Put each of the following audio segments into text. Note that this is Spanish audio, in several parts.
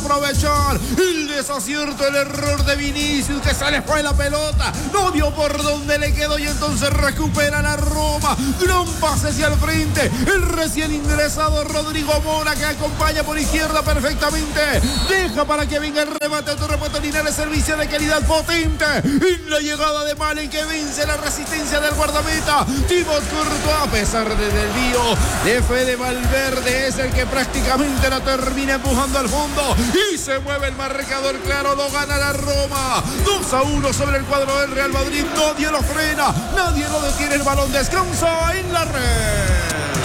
aprovechar el desacierto, el error de Vinicius, que se le fue la pelota, no vio por dónde le quedó y entonces recupera la Roma. Gran pase hacia el frente, el recién ingresado Rodrigo Mora, que acompaña por izquierda perfectamente, deja para que venga el remate, otro remate Linares, servicio de calidad potente en la llegada de Malen, que vence la resistencia del guardameta Thibaut Courtois, a pesar del desvío de Fede Valverde, es el que prácticamente la termina empujando al fondo y se mueve el marcador, claro, lo gana la Roma 2-1 sobre el cuadro del Real Madrid. Nadie lo frena, nadie lo detiene, el balón descansa en la red.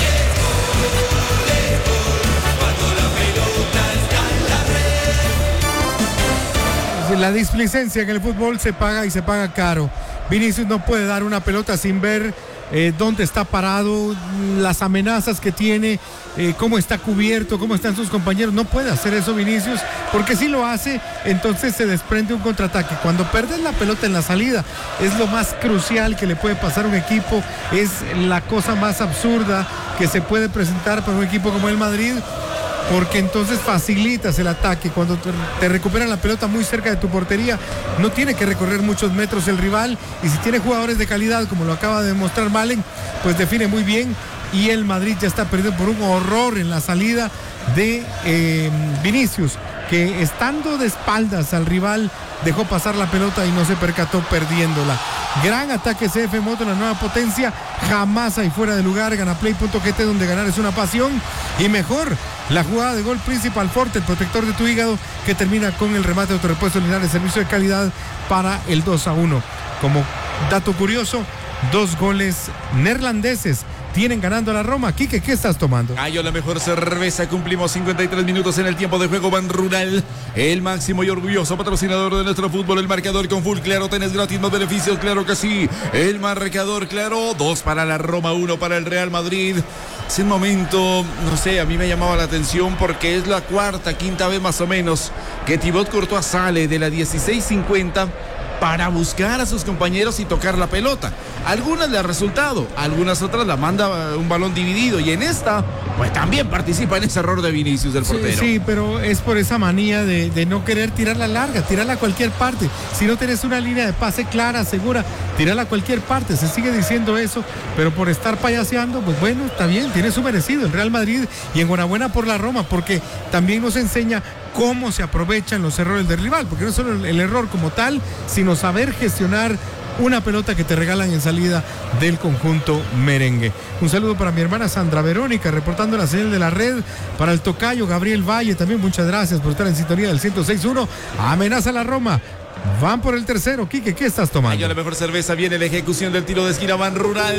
La displicencia en el fútbol se paga y se paga caro. Vinicius no puede dar una pelota sin ver dónde está parado, las amenazas que tiene, cómo está cubierto, cómo están sus compañeros. No puede hacer eso Vinicius, porque si lo hace, entonces se desprende un contraataque. Cuando perdes la pelota en la salida, es lo más crucial que le puede pasar a un equipo, es la cosa más absurda que se puede presentar para un equipo como el Madrid, porque entonces facilitas el ataque. Cuando te recuperan la pelota muy cerca de tu portería, no tiene que recorrer muchos metros el rival, y si tiene jugadores de calidad, como lo acaba de demostrar Malen, pues define muy bien, y el Madrid ya está perdido por un horror en la salida de Vinicius, que estando de espaldas al rival dejó pasar la pelota y no se percató perdiéndola. Gran ataque CF Moto, la nueva potencia, jamás hay fuera de lugar. Ganaplay.gt, donde ganar es una pasión. Y mejor, la jugada de gol Principal Forte, el protector de tu hígado, que termina con el remate de autorepuesto Linares, servicio de calidad para el 2-1. Como dato curioso, 2 goles neerlandeses tienen ganando a la Roma. Quique, ¿qué estás tomando? Gallo, la mejor cerveza. Cumplimos 53 minutos en el tiempo de juego. Ban Rural, el máximo y orgulloso patrocinador de nuestro fútbol. El marcador con Full Claro, tenés gratis más beneficios, claro que sí. El marcador, claro, 2 para la Roma, 1 para el Real Madrid. Es un momento, no sé, a mí me llamaba la atención porque es la quinta vez más o menos que Thibaut Courtois sale de la 16:50 para buscar a sus compañeros y tocar la pelota. Algunas le ha resultado, algunas otras la manda un balón dividido, y en esta, pues también participa en ese error de Vinicius, del portero. Sí, pero es por esa manía de no querer tirarla larga, tirarla a cualquier parte. Si no tenés una línea de pase clara, segura, tirarla a cualquier parte. Se sigue diciendo eso, pero por estar payaseando, pues bueno, está bien, tiene su merecido el Real Madrid, y enhorabuena por la Roma, porque también nos enseña cómo se aprovechan los errores del rival, porque no solo el error como tal, sino saber gestionar una pelota que te regalan en salida del conjunto merengue. Un saludo para mi hermana Sandra Verónica, reportando la señal de la red, para el tocayo Gabriel Valle, también muchas gracias por estar en sintonía del 106.1. Amenaza la Roma. Van por el tercero. Quique, ¿qué estás tomando? La mejor cerveza. Viene la ejecución del tiro de esquina. Ban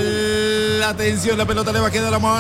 Rural. Atención, la pelota le va a quedar a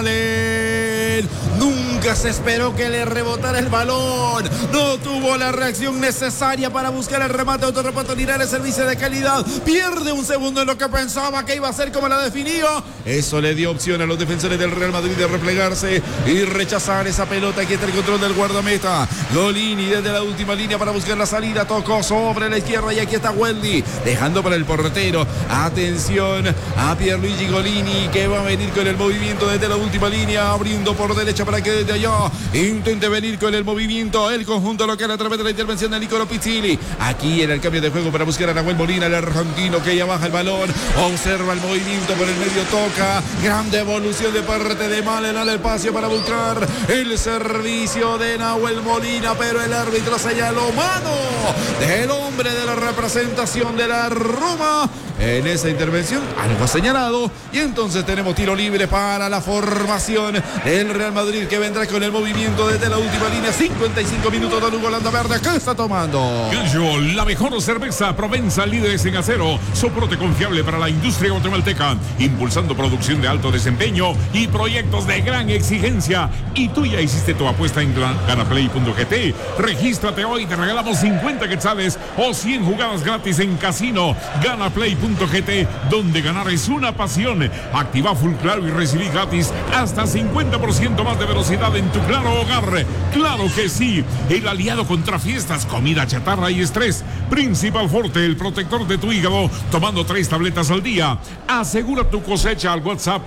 Malen. Nunca se esperó que le rebotara el balón. No tuvo la reacción necesaria para buscar el remate. Autorrepato Linares, servicio de calidad. Pierde un segundo en lo que pensaba que iba a ser como la definía. Eso le dio opción a los defensores del Real Madrid de replegarse y rechazar esa pelota. Aquí está el control del guardameta Golini desde la última línea para buscar la salida. Tocó sobre la izquierda y aquí está Weldy dejando para el portero. Atención a Pierluigi Golini, que va a venir con el movimiento desde la última línea, abriendo por derecha para que desde allá intente venir con el movimiento el conjunto local a través de la intervención de Nicolò Pizzilli. Aquí en el cambio de juego para buscar a Nahuel Molina, el argentino, que ya baja el balón, observa el movimiento por el medio, toca, gran devolución de parte de Malen al espacio para buscar el servicio de Nahuel Molina, pero el árbitro señaló mano del hombre de la representación de la Roma en esa intervención, algo señalado, y entonces tenemos tiro libre para la formación del Real Madrid, que vendrá con el movimiento desde la última línea. 55 minutos de Lugo Landa Verde. ¿Qué está tomando? Gallo, la mejor cerveza Provenza, líderes en acero, soporte confiable para la industria guatemalteca, impulsando producción de alto desempeño y proyectos de gran exigencia. Y tú ya hiciste tu apuesta en ganaplay.gt. Regístrate hoy, te regalamos 50 quetzales o 100 jugadas gratis en casino. Ganaplay.gt. Betcris.gt, donde ganar es una pasión. Activa Full Claro y recibí gratis hasta 50% más de velocidad en tu Claro Hogar. ¡Claro que sí! El aliado contra fiestas, comida chatarra y estrés. Principal Forte, el protector de tu hígado, tomando 3 tabletas al día. Asegura tu cosecha al WhatsApp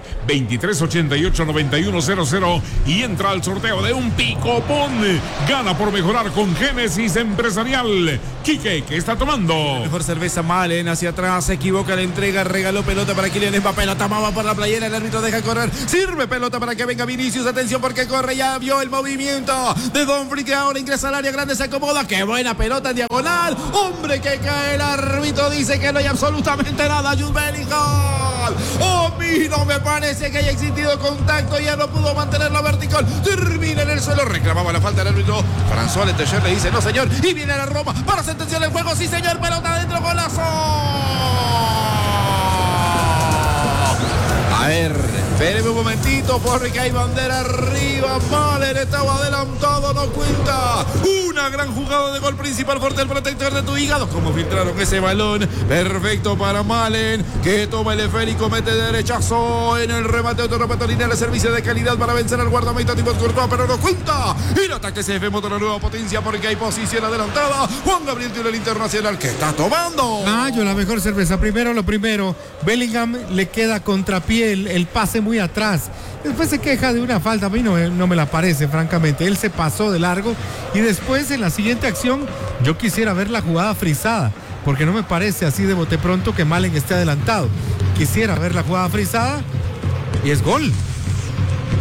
2388-9100 y entra al sorteo de un picopón. Gana por mejorar con Génesis Empresarial. Quique, ¿qué está tomando? Mejor cerveza Malen, hacia atrás, se equivoca la entrega, regaló pelota para Kylian Mbappé, la tomaba por la playera, el árbitro deja correr, sirve pelota para que venga Vinicius, atención porque corre, ya vio el movimiento de Dumfries que ahora ingresa al área grande, se acomoda, qué buena pelota en diagonal, hombre que cae, el árbitro dice que no hay absolutamente nada, Jude Bellingham, a mí no me parece que haya existido contacto, ya no pudo mantener la vertical, termina en el suelo, reclamaba la falta del árbitro, François Letelier le dice no señor, y viene la Roma para sentenciar el juego, sí señor, pelota adentro, golazo. A ver, espéreme un momentito porque hay bandera arriba. Malen estaba adelantado, no cuenta. Una gran jugada de gol principal, Forte, el protector de tu hígado. Como filtraron ese balón, perfecto para Malen, que toma el esférico, mete derechazo en el remate, otro remate lineal de servicio de calidad para vencer al guardameta Thibaut Courtois, pero no cuenta. Y el ataque CF motor la nueva potencia porque hay posición adelantada. Juan Gabriel Tiurel Internacional que está tomando. Yo la mejor cerveza. Primero lo primero, Bellingham le queda contrapié el pase muy atrás. Después se queja de una falta, a mí no me la parece, francamente. Él se pasó de largo y después en la siguiente acción yo quisiera ver la jugada frisada, porque no me parece así de bote pronto que Malen esté adelantado. Quisiera ver la jugada frisada y es gol.